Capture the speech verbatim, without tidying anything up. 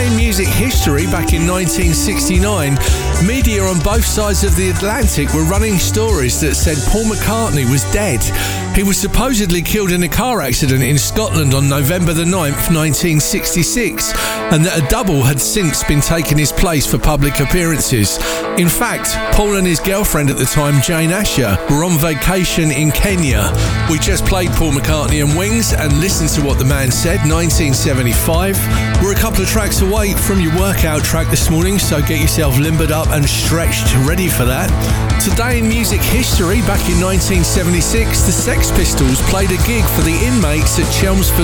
Today in music history, back in nineteen sixty-nine, media on both sides of the Atlantic were running stories that said Paul McCartney was dead. He was supposedly killed in a car accident in Scotland on November the ninth, nineteen sixty-six, and that a double had since been taking his place for public appearances. In fact, Paul and his girlfriend at the time, Jane Asher, were on vacation in Kenya. We just played Paul McCartney and Wings and listened to what the man said, nineteen seventy-five. We're a couple of tracks away from your workout track this morning, so get yourself limbered up and stretched, ready for that. Today in music history, back in nineteen seventy-six, the Sex Pistols played a gig for the inmates at Chelmsford